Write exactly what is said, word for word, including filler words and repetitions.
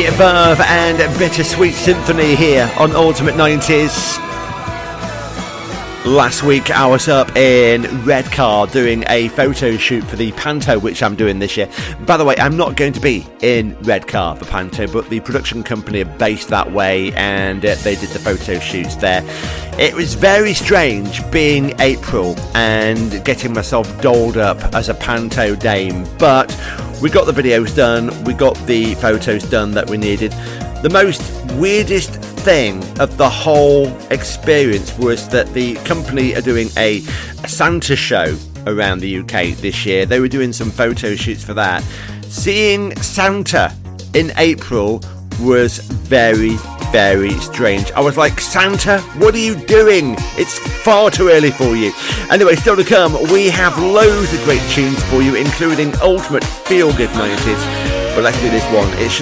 Verve and Bittersweet Symphony here on Ultimate nineties. Last week I was up in Redcar doing a photo shoot for the Panto, which I'm doing this year. By the way, I'm not going to be in Redcar for Panto, but the production company are based that way, and uh, they did the photo shoots there. It was very strange being April and getting myself dolled up as a Panto dame, but we got the videos done, we got the photos done that we needed. The most weirdest thing of the whole experience was that the company are doing a, a Santa show around the U K this year. They were doing some photo shoots for that. Seeing Santa in April was very, very strange. I was like, Santa, what are you doing? It's far too early for you. Anyway, still to come, we have loads of great tunes for you, including Ultimate Feel Good nineties. But let's do this one. It's